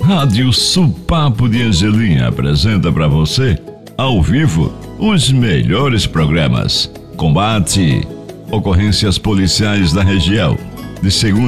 Rádio Supapo de Angelim apresenta para você, ao vivo, os melhores programas. Combate, ocorrências policiais da região, de segunda